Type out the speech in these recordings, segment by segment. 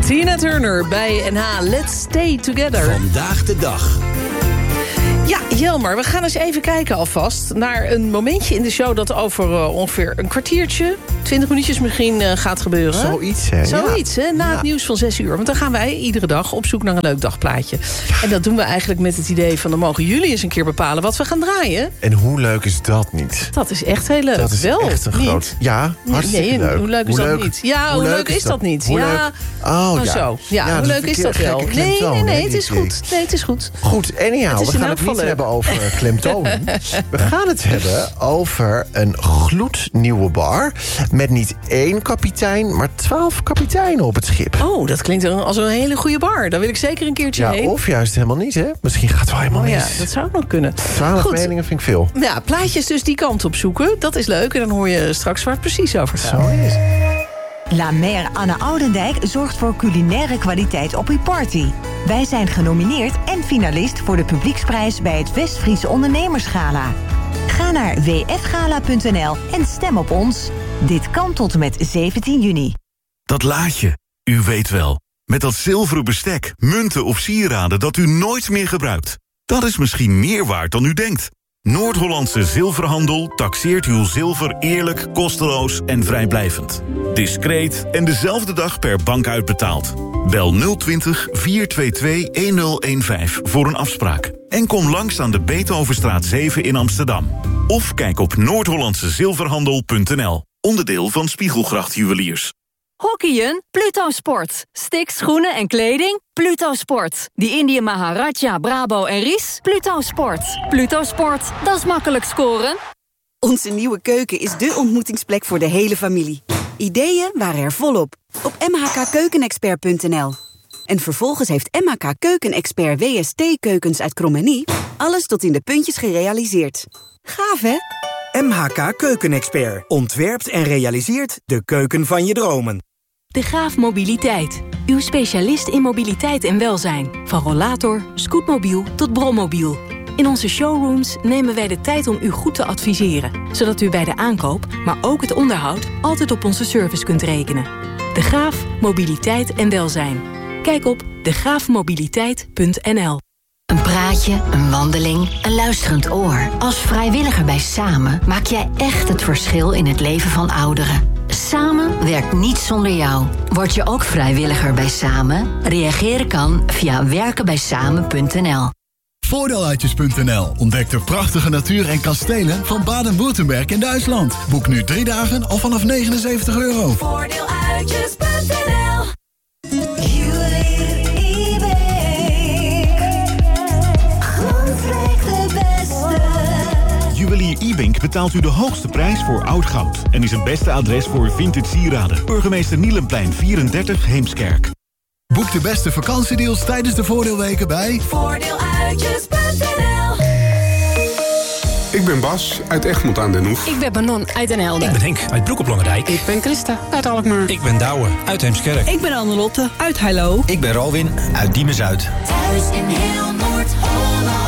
Tina Turner bij NH. Let's Stay Together. Vandaag de dag. Ja, Jelmer, we gaan eens even kijken alvast naar een momentje in de show dat over ongeveer een kwartiertje, 20 minuutjes misschien gaat gebeuren. Zoiets, hè? Zoiets, hè? Na het nieuws van 6 uur. Want dan gaan wij iedere dag op zoek naar een leuk dagplaatje. En dat doen we eigenlijk met het idee van, dan mogen jullie eens een keer bepalen wat we gaan draaien. En hoe leuk is dat niet? Dat is echt heel leuk. Dat is wel echt een groot... Ja, hartstikke leuk. Hoe leuk is dat niet? Ja, hoe leuk is dat niet? Ja, oh, ja. Zo. Ja, hoe leuk is dat wel? Nee, het is goed. Nee, het is goed. Goed, anyhow, we gaan het niet hebben over klemtonen. We gaan het hebben over een gloednieuwe bar met niet 1 kapitein, maar 12 kapiteinen op het schip. Oh, dat klinkt als een hele goede bar. Daar wil ik zeker een keertje heen. Of juist helemaal niet, hè? Misschien gaat het wel helemaal mis. Ja, dat zou ook nog kunnen. 12 meningen vind ik veel. Ja, plaatjes dus die kant op zoeken. Dat is leuk en dan hoor je straks waar het precies over gaat. Zo is het. La Mer Anne Oudendijk zorgt voor culinaire kwaliteit op uw party. Wij zijn genomineerd en finalist voor de publieksprijs bij het Westfriese Ondernemersgala. Ga naar wfgala.nl en stem op ons. Dit kan tot en met 17 juni. Dat laadje, u weet wel. Met dat zilveren bestek, munten of sieraden dat u nooit meer gebruikt. Dat is misschien meer waard dan u denkt. Noord-Hollandse Zilverhandel taxeert uw zilver eerlijk, kosteloos en vrijblijvend. Discreet en dezelfde dag per bank uitbetaald. Bel 020 422 1015 voor een afspraak. En kom langs aan de Beethovenstraat 7 in Amsterdam. Of kijk op noordhollandsezilverhandel.nl. Onderdeel van Spiegelgracht Juweliers. Hockeyen? Pluto Sport. Sticks, schoenen en kleding? Pluto Sport. Die Indië Maharaja, Brabo en Ries? Pluto Sport. Pluto Sport, dat is makkelijk scoren. Onze nieuwe keuken is dé ontmoetingsplek voor de hele familie. Ideeën waren er volop. Op mhkkeukenexpert.nl. En vervolgens heeft MHK Keukenexpert WST Keukens uit Krommenie alles tot in de puntjes gerealiseerd. Gaaf, hè? MHK Keukenexpert ontwerpt en realiseert de keuken van je dromen. De Graaf Mobiliteit. Uw specialist in mobiliteit en welzijn. Van rollator, scootmobiel tot brommobiel. In onze showrooms nemen wij de tijd om u goed te adviseren. Zodat u bij de aankoop, maar ook het onderhoud altijd op onze service kunt rekenen. De Graaf Mobiliteit en welzijn. Kijk op degraafmobiliteit.nl. Een praatje, een wandeling, een luisterend oor. Als vrijwilliger bij Samen maak jij echt het verschil in het leven van ouderen. Samen werkt niet zonder jou. Word je ook vrijwilliger bij Samen? Reageren kan via werkenbijsamen.nl. Voordeeluitjes.nl ontdekt de prachtige natuur en kastelen van Baden-Württemberg in Duitsland. Boek nu 3 dagen al vanaf €79. Voordeeluitjes.nl. Juwelier Ibink betaalt u de hoogste prijs voor oud goud. En is het beste adres voor vintage sieraden. Burgemeester Nielenplein 34 Heemskerk. Boek de beste vakantiedeals tijdens de voordeelweken bij Voordeeluitjes.nl. Ik ben Bas uit Egmond aan den Hoef. Ik ben Manon uit Den Helder. Ik ben Henk uit Broek op Langendijk. Ik ben Christa uit Alkmaar. Ik ben Douwe uit Heemskerk. Ik ben Annelotte uit Heilo. Ik ben Rolwin uit Diemen-Zuid. Thuis in heel Noord-Holland.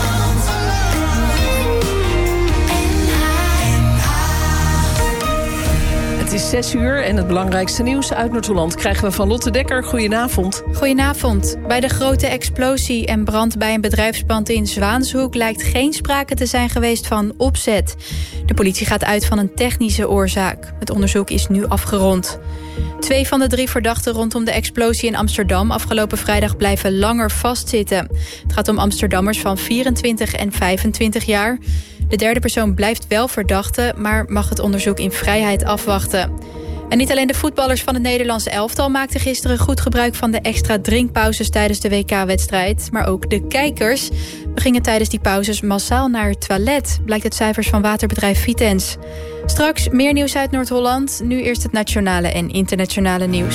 Het is 6 uur en het belangrijkste nieuws uit Noord-Holland krijgen we van Lotte Dekker. Goedenavond. Goedenavond. Bij de grote explosie en brand bij een bedrijfspand in Zwaanshoek lijkt geen sprake te zijn geweest van opzet. De politie gaat uit van een technische oorzaak. Het onderzoek is nu afgerond. 2 van de 3 verdachten rondom de explosie in Amsterdam afgelopen vrijdag blijven langer vastzitten. Het gaat om Amsterdammers van 24 en 25 jaar. De derde persoon blijft wel verdachte, maar mag het onderzoek in vrijheid afwachten. En niet alleen de voetballers van het Nederlandse elftal maakten gisteren goed gebruik van de extra drinkpauzes tijdens de WK-wedstrijd, maar ook de kijkers. We gingen tijdens die pauzes massaal naar het toilet, blijkt uit cijfers van waterbedrijf Vitens. Straks meer nieuws uit Noord-Holland, nu eerst het nationale en internationale nieuws.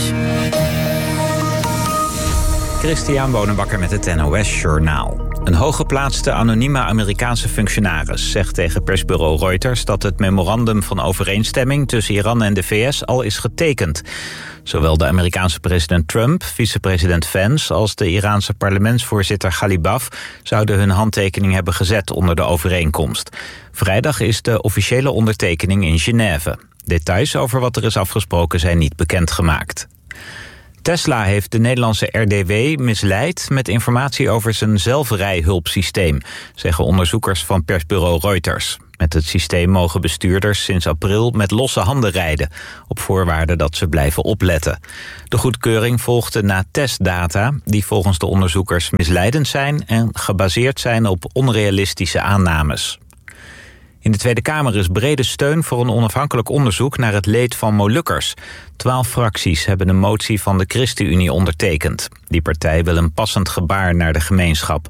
Christian Bonenbakker met het NOS Journaal. Een hooggeplaatste anonieme Amerikaanse functionaris zegt tegen persbureau Reuters dat het memorandum van overeenstemming tussen Iran en de VS al is getekend. Zowel de Amerikaanse president Trump, vicepresident Vance als de Iraanse parlementsvoorzitter Ghalibaf zouden hun handtekening hebben gezet onder de overeenkomst. Vrijdag is de officiële ondertekening in Genève. Details over wat er is afgesproken zijn niet bekendgemaakt. Tesla heeft de Nederlandse RDW misleid met informatie over zijn zelfrijhulpsysteem, zeggen onderzoekers van persbureau Reuters. Met het systeem mogen bestuurders sinds april met losse handen rijden, op voorwaarde dat ze blijven opletten. De goedkeuring volgde na testdata die volgens de onderzoekers misleidend zijn en gebaseerd zijn op onrealistische aannames. In de Tweede Kamer is brede steun voor een onafhankelijk onderzoek naar het leed van Molukkers. 12 fracties hebben een motie van de ChristenUnie ondertekend. Die partij wil een passend gebaar naar de gemeenschap.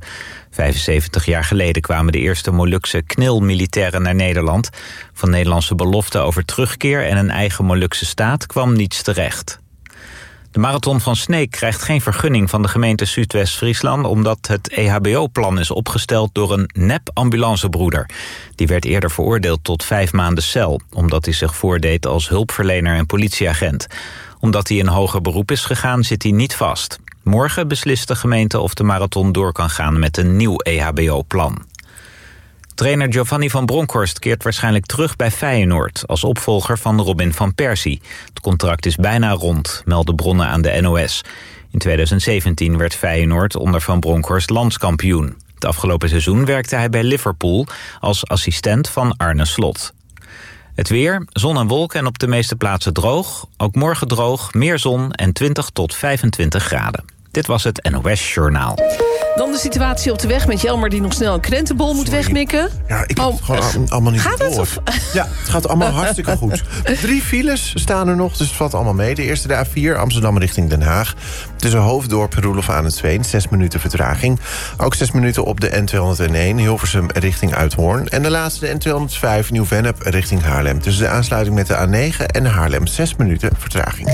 75 jaar geleden kwamen de eerste Molukse KNIL-militairen naar Nederland. Van Nederlandse beloften over terugkeer en een eigen Molukse staat kwam niets terecht. De marathon van Sneek krijgt geen vergunning van de gemeente Zuidwest-Friesland, omdat het EHBO-plan is opgesteld door een nep-ambulancebroeder. Die werd eerder veroordeeld tot 5 maanden cel, omdat hij zich voordeed als hulpverlener en politieagent. Omdat hij in hoger beroep is gegaan, zit hij niet vast. Morgen beslist de gemeente of de marathon door kan gaan met een nieuw EHBO-plan. Trainer Giovanni van Bronckhorst keert waarschijnlijk terug bij Feyenoord als opvolger van Robin van Persie. Het contract is bijna rond, melden bronnen aan de NOS. In 2017 werd Feyenoord onder Van Bronckhorst landskampioen. Het afgelopen seizoen werkte hij bij Liverpool als assistent van Arne Slot. Het weer, zon en wolken en op de meeste plaatsen droog. Ook morgen droog, meer zon en 20 tot 25 graden. Dit was het NOS Journaal. Dan de situatie op de weg met Jelmer die nog snel een krentenbol moet wegmikken. Ja, ik heb het gewoon allemaal niet gaat door. Het of? Ja, het gaat allemaal hartstikke goed. 3 files staan er nog, dus het valt allemaal mee. De eerste de A4, Amsterdam richting Den Haag. Tussen Hoofddorp, Roelof aan het Zween, 6 minuten vertraging. Ook 6 minuten op de N201, Hilversum richting Uithoorn. En de laatste de N205, Nieuw-Vennep richting Haarlem. Tussen de aansluiting met de A9 en Haarlem, 6 minuten vertraging.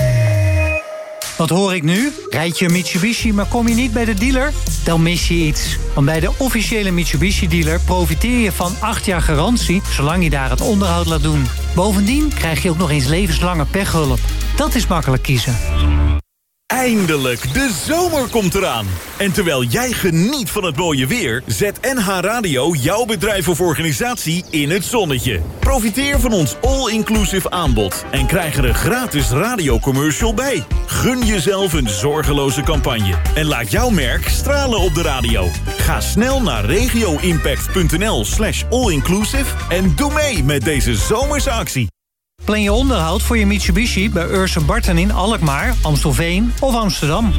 Wat hoor ik nu? Rijd je een Mitsubishi, maar kom je niet bij de dealer? Dan mis je iets. Want bij de officiële Mitsubishi-dealer profiteer je van 8 jaar garantie, zolang je daar het onderhoud laat doen. Bovendien krijg je ook nog eens levenslange pechhulp. Dat is makkelijk kiezen. Eindelijk, de zomer komt eraan. En terwijl jij geniet van het mooie weer, zet NH Radio jouw bedrijf of organisatie in het zonnetje. Profiteer van ons all-inclusive aanbod en krijg er een gratis radiocommercial bij. Gun jezelf een zorgeloze campagne en laat jouw merk stralen op de radio. Ga snel naar regioimpact.nl/allinclusive en doe mee met deze zomerse actie. Plan je onderhoud voor je Mitsubishi bij Ursen Barton in Alkmaar, Amstelveen of Amsterdam.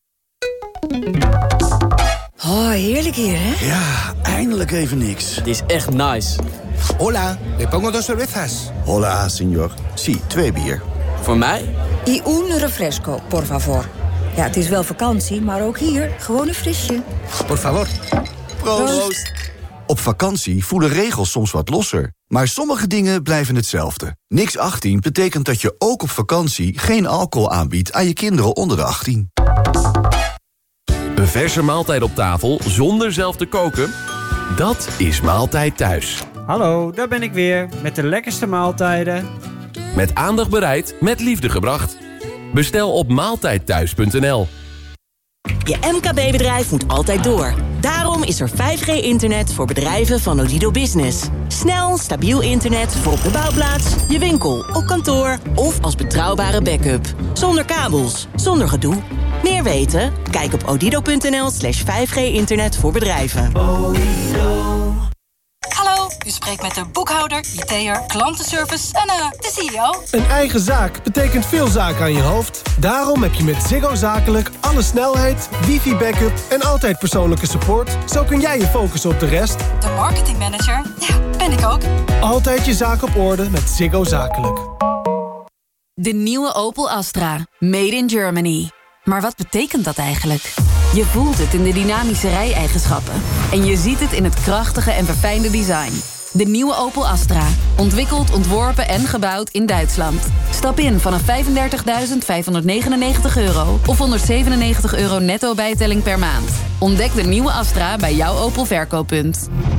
Oh, heerlijk hier, hè? Ja, eindelijk even niks. Het is echt nice. Hola, le pongo 2 cervezas. Hola, señor. Sí, 2 bier. Voor mij? Y un refresco, por favor. Ja, het is wel vakantie, maar ook hier gewoon een frisje. Por favor. Proost. Op vakantie voelen regels soms wat losser. Maar sommige dingen blijven hetzelfde. Niks 18 betekent dat je ook op vakantie geen alcohol aanbiedt aan je kinderen onder de 18. Een verse maaltijd op tafel zonder zelf te koken? Dat is Maaltijd Thuis. Hallo, daar ben ik weer met de lekkerste maaltijden. Met aandacht bereid, met liefde gebracht. Bestel op maaltijdthuis.nl. Je MKB-bedrijf moet altijd door. Daarom is er 5G-internet voor bedrijven van Odido Business. Snel, stabiel internet voor op de bouwplaats, je winkel, op kantoor of als betrouwbare backup. Zonder kabels, zonder gedoe. Meer weten? Kijk op odido.nl/5G-internet voor bedrijven. Hallo, u spreekt met de boekhouder, IT'er, klantenservice en de CEO. Een eigen zaak betekent veel zaken aan je hoofd. Daarom heb je met Ziggo Zakelijk alle snelheid, wifi-backup en altijd persoonlijke support. Zo kun jij je focussen op de rest. De marketingmanager, ja, ben ik ook. Altijd je zaak op orde met Ziggo Zakelijk. De nieuwe Opel Astra. Made in Germany. Maar wat betekent dat eigenlijk? Je voelt het in de dynamische rijeigenschappen. En je ziet het in het krachtige en verfijnde design. De nieuwe Opel Astra. Ontwikkeld, ontworpen en gebouwd in Duitsland. Stap in vanaf €35.599 of €197 netto bijtelling per maand. Ontdek de nieuwe Astra bij jouw Opel verkooppunt.